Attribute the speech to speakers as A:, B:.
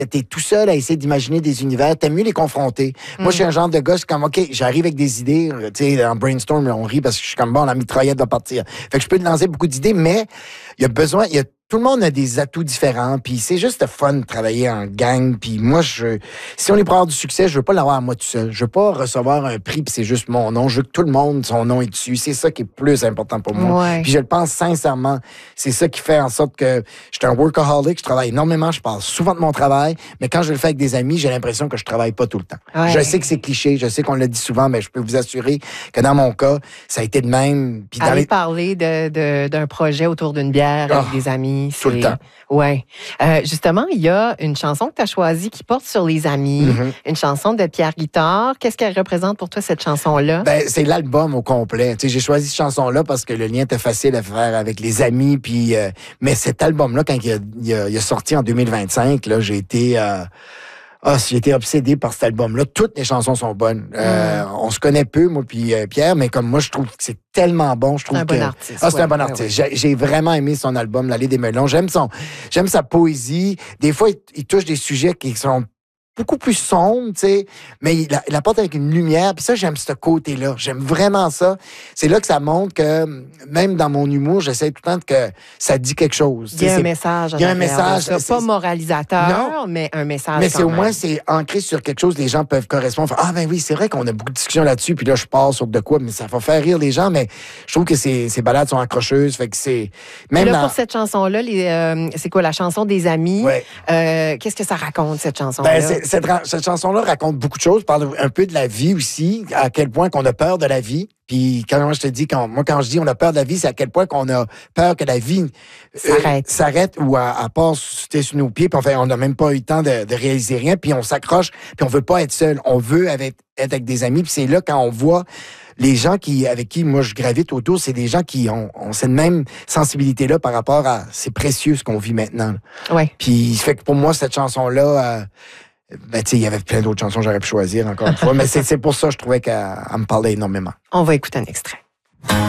A: t'es tout seul à essayer d'imaginer des univers, t'aimes mieux les confronter. Moi, je suis un genre de gars, c'est comme, OK, j'arrive avec des idées, tu sais, en brainstorm, on rit parce que je suis comme, bon, la mitraillette va partir. Fait que je peux te lancer beaucoup d'idées, mais tout le monde a des atouts différents, puis c'est juste le fun de travailler en gang. Puis moi, si on est pour avoir du succès, je veux pas l'avoir à moi tout seul. Je veux pas recevoir un prix, puis c'est juste mon nom. Je veux que tout le monde, son nom est dessus. C'est ça qui est plus important pour moi.
B: Ouais.
A: Puis je le pense sincèrement. C'est ça qui fait en sorte que je suis un workaholic, je travaille énormément, je parle souvent de mon travail, mais quand je le fais avec des amis, j'ai l'impression que je travaille pas tout le temps.
B: Ouais.
A: Je sais que c'est cliché, je sais qu'on le dit souvent, mais je peux vous assurer que dans mon cas, ça a été de même. Puis
B: Aller parler d'un projet autour d'une bière avec des amis.
A: Tout le temps.
B: Oui. Justement, il y a une chanson que tu as choisie qui porte sur les amis, une chanson de Pierre Guitard. Qu'est-ce qu'elle représente pour toi, cette chanson-là?
A: Ben, c'est l'album au complet. Tu sais, j'ai choisi cette chanson-là parce que le lien était facile à faire avec les amis. Puis, mais cet album-là, quand il a sorti en 2025, là, j'ai été obsédé par cet album-là. Toutes les chansons sont bonnes. On se connaît peu, moi puis Pierre, mais comme moi, je trouve que c'est tellement bon. Je trouve
B: un bon artiste.
A: c'est un bon artiste. Ouais. J'ai vraiment aimé son album, L'Allée des Melons. J'aime sa poésie. Des fois, il touche des sujets qui sont beaucoup plus sombre, tu sais, mais il apporte avec une lumière, puis ça, j'aime ce côté-là. J'aime vraiment ça. C'est là que ça montre que, même dans mon humour, j'essaie tout le temps que ça dit quelque chose.
B: Il y a un message.
A: Il y a un message.
B: Pas moralisateur, mais un message.
A: Mais c'est au moins, c'est ancré sur quelque chose, les gens peuvent correspondre. Ah, ben oui, c'est vrai qu'on a beaucoup de discussions là-dessus, puis là, je pars sur de quoi, mais ça va faire rire les gens, mais je trouve que ces balades sont accrocheuses, fait que c'est...
B: Même là, pour cette chanson-là, c'est quoi, la chanson des amis?
A: Ouais.
B: Qu'est-ce que ça raconte, cette chanson-là?
A: Ben, cette chanson-là raconte beaucoup de choses, parle un peu de la vie aussi, à quel point qu'on a peur de la vie. Puis quand je te dis, quand je dis on a peur de la vie, c'est à quel point qu'on a peur que la vie s'arrête ou à part sur nos pieds, puis on n'a même pas eu le temps de réaliser rien, puis on s'accroche, puis on veut pas être seul. On veut être avec des amis, puis c'est là quand on voit les gens avec qui moi je gravite autour, c'est des gens qui ont cette même sensibilité-là par rapport à c'est précieux ce qu'on vit maintenant.
B: Ouais.
A: Puis fait que pour moi, cette chanson-là... ben, tu sais, il y avait plein d'autres chansons que j'aurais pu choisir, encore une fois, mais c'est pour ça que je trouvais qu'elle me parlait énormément.
B: On va écouter un extrait.